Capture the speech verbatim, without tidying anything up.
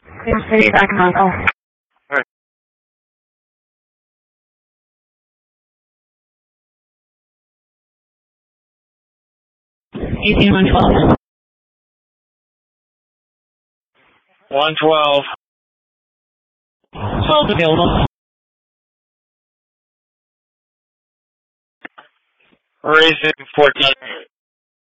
Clear City, back on call. Alright. eighteen one twelve. one twelve. twelve available. Racing fourteen.